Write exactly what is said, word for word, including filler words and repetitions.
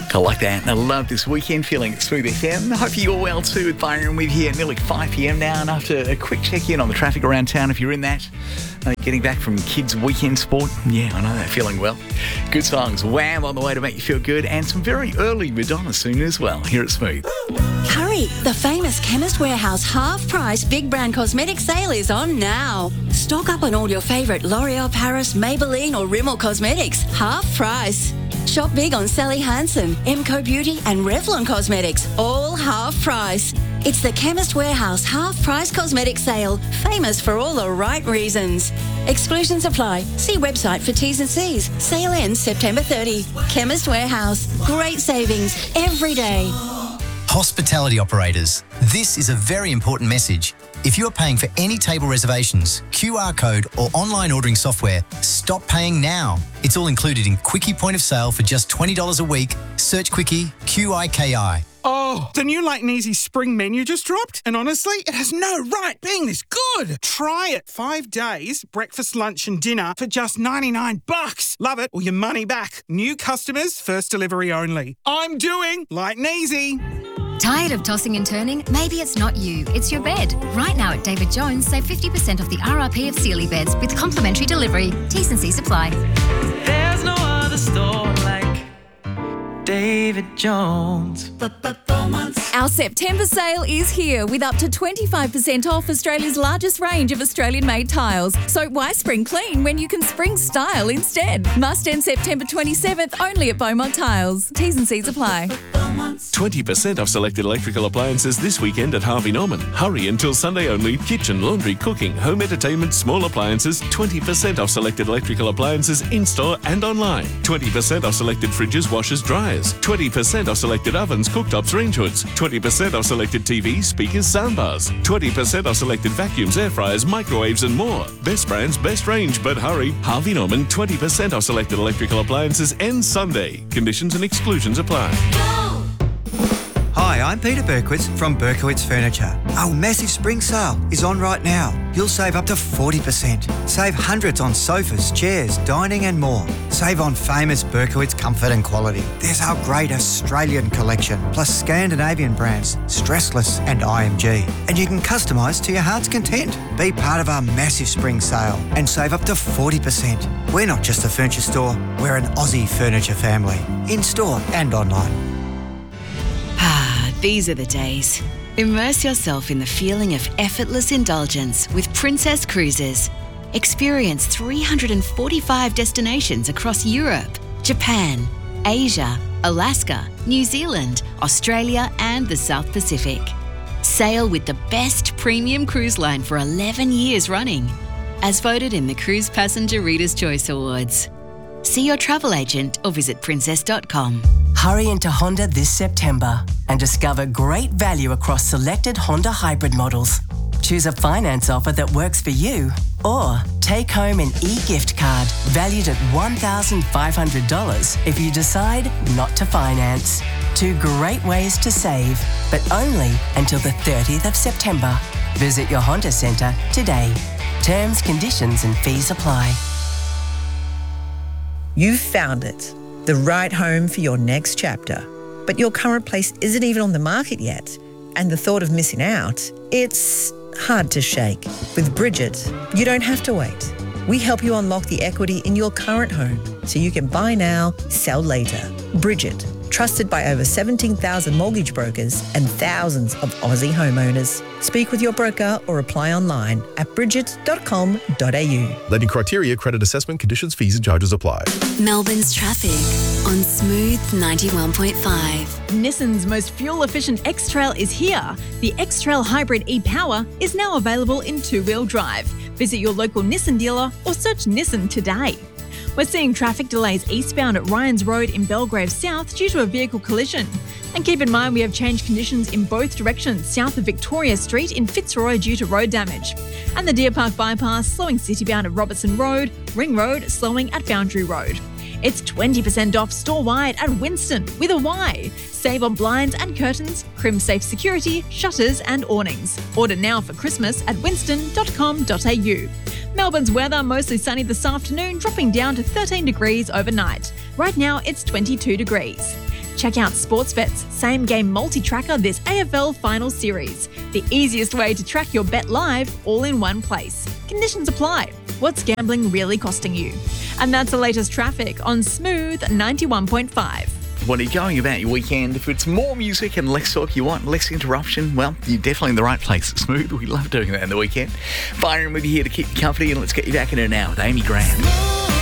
I like that. And I love this weekend feeling at Smooth F M. Hope you're well too with Byron. We're here at nearly five p.m. now, and after a quick check-in on the traffic around town, if you're in that, uh, getting back from kids' weekend sport, yeah, I know that, feeling well. Good songs, Wham! On the way to make you feel good, and some very early Madonna soon as well, here at Smooth. Hurry! The famous Chemist Warehouse half-price big brand cosmetic sale is on now. Stock up on all your favourite L'Oreal Paris, Maybelline or Rimmel cosmetics, half price. Shop big on Sally Hansen, Emco Beauty and Revlon Cosmetics, all half price. It's the Chemist Warehouse half-price cosmetic sale, famous for all the right reasons. Exclusions apply. See website for T's and C's. Sale ends September thirtieth. Chemist Warehouse. Great savings every day. Hospitality operators, this is a very important message. If you are paying for any table reservations, Q R code or online ordering software, stop paying now. It's all included in Quickie Point of Sale for just twenty dollars a week. Search Quickie, Q I K I. Oh, the new Light and Easy spring menu just dropped, and honestly, it has no right being this good. Try it. Five days, breakfast, lunch and dinner for just ninety-nine bucks. Love it or your money back. New customers, first delivery only. I'm doing Light and Easy. Tired of tossing and turning? Maybe it's not you, it's your bed. Right now at David Jones, save fifty percent off the R R P of Sealy beds with complimentary delivery. T's and C's apply. There's no other store like David Jones. Our September sale is here with up to twenty-five percent off Australia's largest range of Australian-made tiles. So why spring clean when you can spring style instead? Must end September twenty-seventh only at Beaumont Tiles. T's and C's apply. twenty percent off selected electrical appliances this weekend at Harvey Norman. Hurry until Sunday only. Kitchen, laundry, cooking, home entertainment, small appliances. twenty percent off selected electrical appliances in-store and online. twenty percent off selected fridges, washers, dryers. twenty percent off selected ovens, cooktops, range hoods. twenty percent off selected T Vs, speakers, soundbars. twenty percent off selected vacuums, air fryers, microwaves and more. Best brands, best range, but hurry. Harvey Norman, twenty percent off selected electrical appliances ends Sunday. Conditions and exclusions apply. Hi, I'm Peter Berkowitz from Berkowitz Furniture. Our massive spring sale is on right now. You'll save up to forty percent. Save hundreds on sofas, chairs, dining and more. Save on famous Berkowitz comfort and quality. There's our great Australian collection, plus Scandinavian brands, Stressless and I M G. And you can customise to your heart's content. Be part of our massive spring sale and save up to forty percent. We're not just a furniture store, we're an Aussie furniture family. In-store and online. These are the days. Immerse yourself in the feeling of effortless indulgence with Princess Cruises. Experience three hundred forty-five destinations across Europe, Japan, Asia, Alaska, New Zealand, Australia and the South Pacific. Sail with the best premium cruise line for eleven years running, as voted in the Cruise Passenger Reader's Choice Awards. See your travel agent or visit princess dot com. Hurry into Honda this September and discover great value across selected Honda hybrid models. Choose a finance offer that works for you or take home an e-gift card valued at one thousand five hundred dollars if you decide not to finance. Two great ways to save, but only until the thirtieth of September. Visit your Honda Centre today. Terms, conditions and fees apply. You've found it, the right home for your next chapter. But your current place isn't even on the market yet. And the thought of missing out, it's hard to shake. With Bridget, you don't have to wait. We help you unlock the equity in your current home so you can buy now, sell later. Bridget, trusted by over seventeen thousand mortgage brokers and thousands of Aussie homeowners. Speak with your broker or apply online at bridget dot com dot a u. Lending criteria, credit assessment, conditions, fees and charges apply. Melbourne's traffic on Smooth ninety-one point five. Nissan's most fuel-efficient X-Trail is here. The X-Trail Hybrid e-Power is now available in two-wheel drive. Visit your local Nissan dealer or search Nissan today. We're seeing traffic delays eastbound at Ryans Road in Belgrave South due to a vehicle collision. And keep in mind we have changed conditions in both directions south of Victoria Street in Fitzroy due to road damage. And the Deer Park bypass slowing citybound at Robertson Road, Ring Road slowing at Boundary Road. It's twenty percent off store-wide at Winston with a Y. Save on blinds and curtains, Crim-Safe security, shutters and awnings. Order now for Christmas at winston dot com dot a u. Melbourne's weather mostly sunny this afternoon, dropping down to thirteen degrees overnight. Right now it's twenty-two degrees. Check out Sportsbet's Same Game Multi-Tracker this A F L Final Series. The easiest way to track your bet live, all in one place. Conditions apply. What's gambling really costing you? And that's the latest traffic on Smooth ninety-one point five. When you're going about your weekend, if it's more music and less talk, you want less interruption, well, you're definitely in the right place. Smooth, we love doing that in the weekend. Byron with you here to keep you company, and let's get you back in an hour with Amy Graham.